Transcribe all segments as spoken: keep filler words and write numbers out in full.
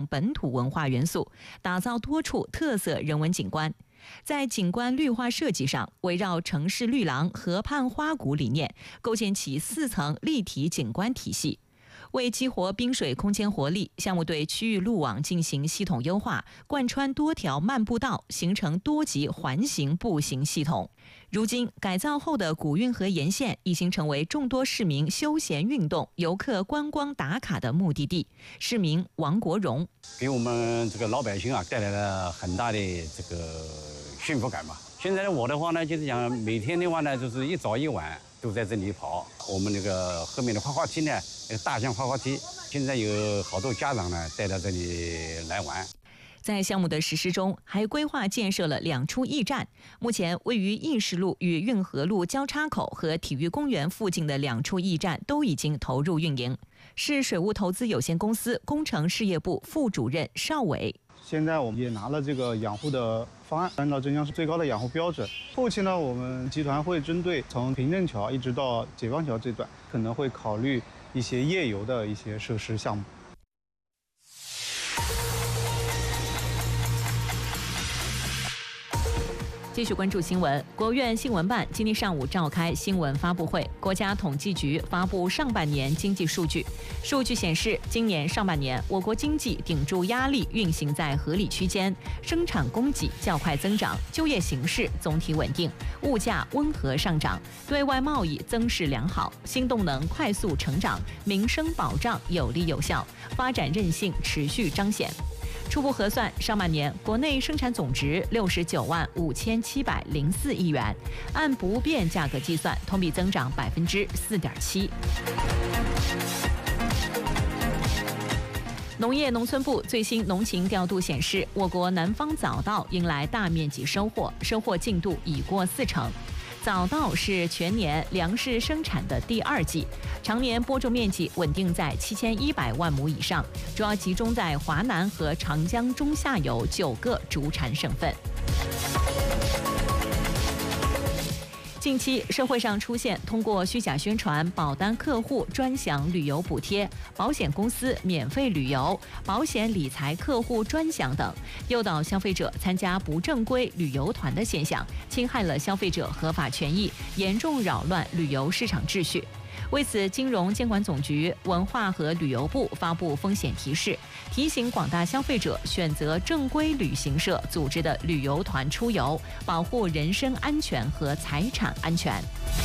本土文化元素，打造多处特色人文景观。在景观绿化设计上，围绕城市绿廊、河畔花谷理念，构建起四层立体景观体系。为激活滨水空间活力，项目对区域路网进行系统优化，贯穿多条漫步道，形成多级环形步行系统。如今，改造后的古运河沿线已经成为众多市民休闲运动、游客观光打卡的目的地。市民王国荣给我们这个老百姓啊带来了很大的这个幸福感吧。现在我的话呢，就是讲每天的话呢，就是一早一晚都在这里跑。我们那个后面的滑滑梯呢，那个大象滑滑梯，现在有好多家长呢带到这里来玩。 在项目的实施中，还规划建设了两处驿站。目前，位于义士路与运河路交叉口和体育公园附近的两处驿站都已经投入运营。市水务投资有限公司工程事业部副主任邵伟。 现在我们也拿了这个养护的方案，按照镇江市最高的养护标准。后期呢，我们集团会针对从平镇桥一直到解放桥这段，可能会考虑一些夜游的一些设施项目。 继续关注新闻，国务院新闻办今天上午召开新闻发布会，国家统计局发布上半年经济数据。数据显示，今年上半年我国经济顶住压力运行在合理区间，生产供给较快增长，就业形势总体稳定，物价温和上涨，对外贸易增势良好，新动能快速成长，民生保障有力有效，发展韧性持续彰显。初步核算，上半年国内生产总值六十九万五千七百零四亿元，按不变价格计算，同比增长百分之四点七。农业农村部最新农情调度显示，我国南方早稻迎来大面积收获，收获进度已过四成。早稻是全年粮食生产的第二季，常年播种面积稳定在七千一百万亩以上，主要集中在华南和长江中下游九个主产省份。近期，社会上出现通过虚假宣传保单客户专享旅游补贴、保险公司免费旅游、保险理财客户专享等，诱导消费者参加不正规旅游团的现象，侵害了消费者合法权益，严重扰乱旅游市场秩序。为此，金融监管总局、文化和旅游部发布风险提示，提醒广大消费者选择正规旅行社组织的旅游团出游，保护人身安全和财产安全。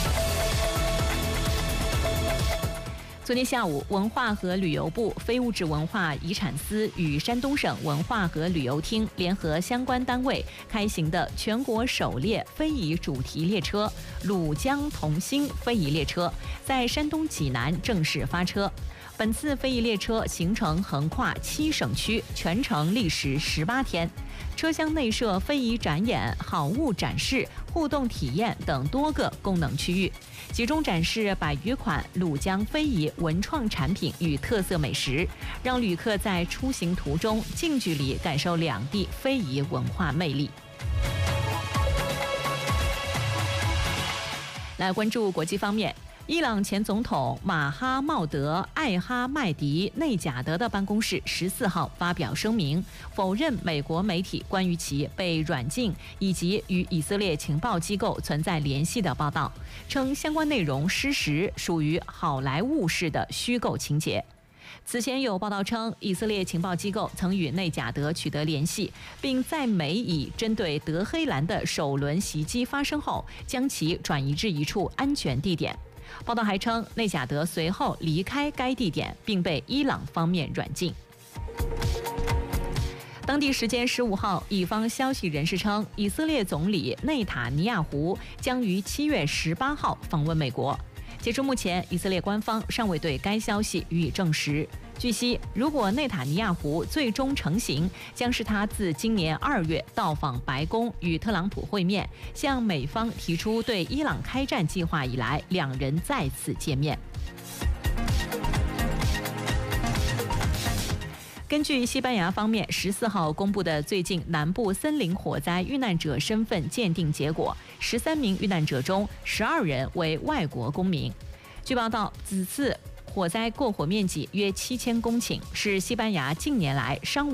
昨天下午，文化和旅游部、非物质文化遗产司与山东省文化和旅游厅联合相关单位开行的全国首列非遗主题列车“鲁江同心”非遗列车，在山东济南正式发车。本次非遗列车行程横跨七省区，全程历时十八天。车厢内设非遗展演、好物展示、互动体验等多个功能区域，集中展示百余款鲁江非遗文创产品与特色美食，让旅客在出行途中近距离感受两地非遗文化魅力。来关注国际方面。伊朗前总统马哈茂德·艾哈迈迪内贾德的办公室十四号发表声明，否认美国媒体关于其被软禁以及与以色列情报机构存在联系的报道，称相关内容失实，属于好莱坞式的虚构情节。此前有报道称，以色列情报机构曾与内贾德取得联系，并在美以针对德黑兰的首轮袭击发生后，将其转移至一处安全地点。报道还称，内贾德随后离开该地点，并被伊朗方面软禁。当地时间十五号，以方消息人士称，以色列总理内塔尼亚胡将于七月十八号访问美国。截至目前，以色列官方尚未对该消息予以证实。据悉，如果内塔尼亚胡最终成行，将是他自今年二月到访白宫与特朗普会面，向美方提出对伊朗开战计划以来，两人再次见面。根据西班牙方面十四号公布的最近南部森林火灾遇难者身份鉴定结果，十三名遇难者中，十二人为外国公民。据报道，此次火灾过火面积约七千公顷，是西班牙近年来伤亡